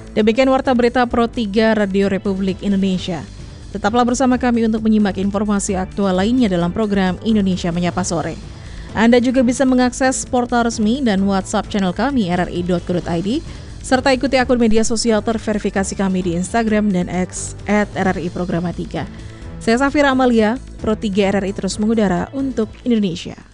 Demikian Warta Berita Pro 3 Radio Republik Indonesia. Tetaplah bersama kami untuk menyimak informasi aktual lainnya dalam program Indonesia Menyapa Sore. Anda juga bisa mengakses portal resmi dan WhatsApp channel kami rri.co.id, serta ikuti akun media sosial terverifikasi kami di Instagram dan X @RRI Programa 3. Saya Safira Amalia, Pro 3 RRI terus mengudara untuk Indonesia.